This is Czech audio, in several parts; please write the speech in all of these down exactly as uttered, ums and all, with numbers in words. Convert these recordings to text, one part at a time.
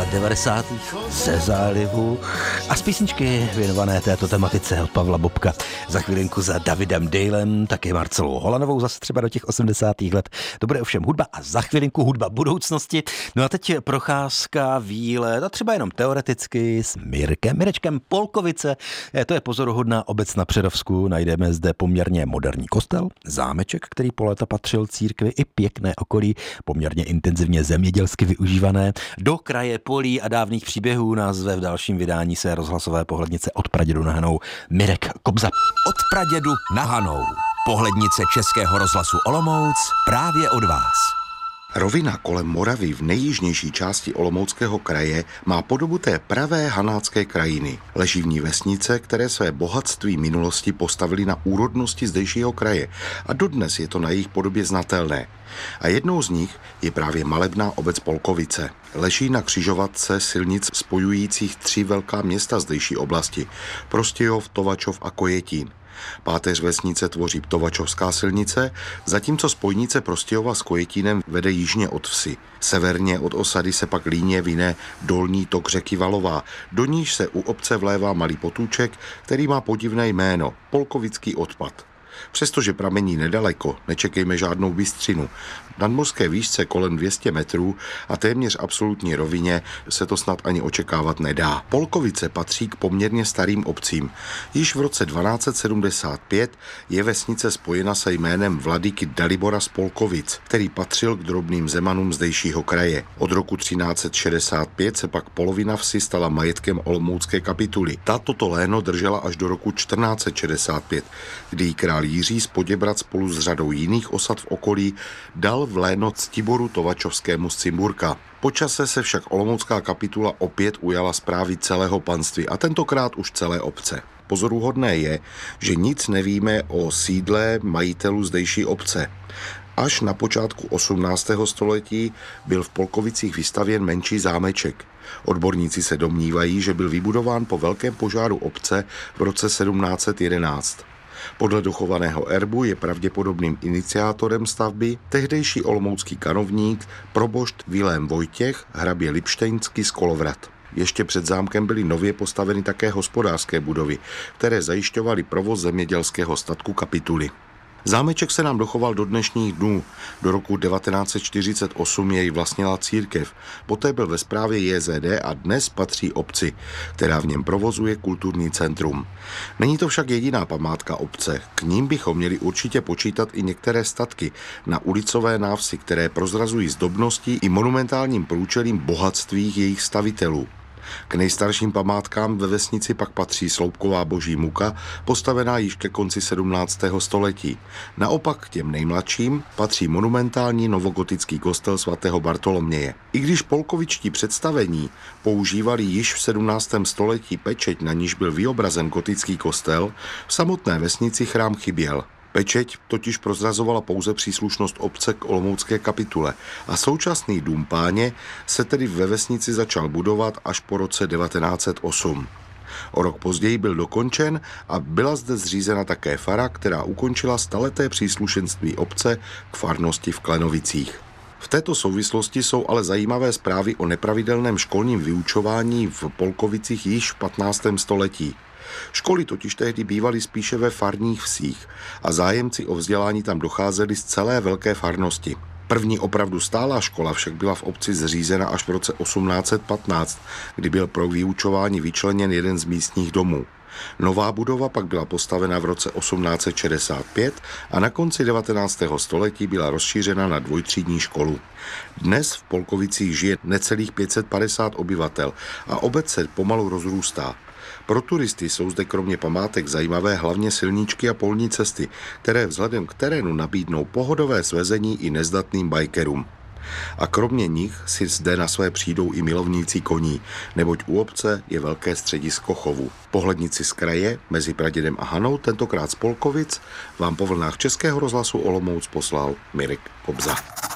devadesátých ze zálivu a z písničky věnované této tematice od Pavla Bobka. Za chvilinku za Davidem Dalem, taky Marcelou Holanovou zase třeba do těch osmdesátých let. To bude ovšem hudba a za chvilinku hudba budoucnosti. No a teď procházka, výlet a třeba jenom teoreticky s Mirkem, Mirečkem Polkovice. To je pozoruhodná obec na Přerovsku. Najdeme zde poměrně moderní kostel, zámeček, který po léta patřil církvi, i pěkné okolí, poměrně intenzivně zemědělsky využívané. Do kraje polí a dávných příběhů nás zve v dalším vydání se rozhlasové pohlednice Od pradědu na Hanou Mirek Kobza. Od pradědu na Hanou. Pohlednice Českého rozhlasu Olomouc právě od vás. Rovina kolem Moravy v nejjižnější části Olomouckého kraje má podobu té pravé hanácké krajiny. Leží v ní vesnice, které své bohatství minulosti postavili na úrodnosti zdejšího kraje a dodnes je to na jejich podobě znatelné. A jednou z nich je právě malebná obec Polkovice. Leží na křižovatce silnic spojujících tři velká města zdejší oblasti: Prostějov, Tovačov a Kojetín. Páteř vesnice tvoří Tovačovská silnice, zatímco spojnice Prostějova s Kojetínem vede jižně od vsi. Severně od osady se pak líně vyne dolní tok řeky Valová, do níž se u obce vlévá malý potůček, který má podivné jméno – Polkovický odpad. Přestože pramení nedaleko, nečekejme žádnou bystřinu. V nadmořské výšce kolem dvě stě metrů a téměř absolutní rovině se to snad ani očekávat nedá. Polkovice patří k poměrně starým obcím. Již v roce dvanáct set sedmdesát pět je vesnice spojena se jménem vladyky Dalibora z Polkovic, který patřil k drobným zemanům zdejšího kraje. Od roku třináct set šedesát pět se pak polovina vsi stala majetkem olomoucké kapituly. Ta toto léno držela až do roku čtrnáct set šedesát pět, kdy jí král Jiří z Poděbrad spolu s řadou jiných osad v okolí dal v léno Ctiboru Tovačovskému z Cimburka. Po čase se však olomoucká kapitula opět ujala správy celého panství a tentokrát už celé obce. Pozoruhodné je, že nic nevíme o sídle majitelů zdejší obce. Až na počátku osmnáctého století byl v Polkovicích vystavěn menší zámeček. Odborníci se domnívají, že byl vybudován po velkém požáru obce v roce sedmnáct set jedenáct. Podle dochovaného erbu je pravděpodobným iniciátorem stavby tehdejší olomoucký kanovník probošt Vilém Vojtěch, hrabě Lipštejnský z Kolovrat. Ještě před zámkem byly nově postaveny také hospodářské budovy, které zajišťovaly provoz zemědělského statku kapituly. Zámeček se nám dochoval do dnešních dnů. Do roku devatenáct set čtyřicet osm jej vlastnila církev, poté byl ve správě J Z D a dnes patří obci, která v něm provozuje kulturní centrum. Není to však jediná památka obce, k ním bychom měli určitě počítat i některé statky na ulicové návsi, které prozrazují zdobností i monumentálním průčelím bohatství jejich stavitelů. K nejstarším památkám ve vesnici pak patří sloupková boží muka, postavená již ke konci sedmnáctého století. Naopak k těm nejmladším patří monumentální novogotický kostel svatého Bartoloměje. I když polkovičtí představení používali již v sedmnáctém století pečeť, na níž byl vyobrazen gotický kostel, v samotné vesnici chrám chyběl. Pečeť totiž prozrazovala pouze příslušnost obce k olomoucké kapitule a současný dům Páně se tedy ve vesnici začal budovat až po roce devatenáct set osm. O rok později byl dokončen a byla zde zřízena také fara, která ukončila staleté příslušenství obce k farnosti v Klenovicích. V této souvislosti jsou ale zajímavé zprávy o nepravidelném školním vyučování v Polkovicích již v patnáctém století. Školy totiž tehdy bývaly spíše ve farních vsích a zájemci o vzdělání tam docházeli z celé velké farnosti. První opravdu stálá škola však byla v obci zřízena až v roce osmnáct set patnáct, kdy byl pro vyučování vyčleněn jeden z místních domů. Nová budova pak byla postavena v roce osmnáct set šedesát pět a na konci devatenáctého století byla rozšířena na dvojtřídní školu. Dnes v Polkovicích žije necelých pět set padesát obyvatel a obec se pomalu rozrůstá. Pro turisty jsou zde kromě památek zajímavé hlavně silničky a polní cesty, které vzhledem k terénu nabídnou pohodové svezení i nezdatným bajkerům. A kromě nich si zde na své přijdou i milovníci koní, neboť u obce je velké středisko chovu. Pohlednici z kraje mezi Pradědem a Hanou, tentokrát z Polkovic, vám po vlnách Českého rozhlasu Olomouc poslal Mirek Kobza.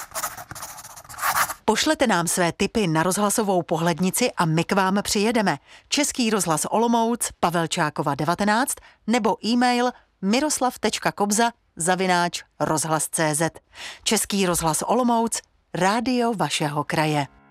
Pošlete nám své tipy na rozhlasovou pohlednici a my k vám přijedeme. Český rozhlas Olomouc, Pavelčákova devatenáct nebo e-mail miroslav tečka kobza zavináč rozhlas tečka cé zet. Český rozhlas Olomouc, rádio vašeho kraje.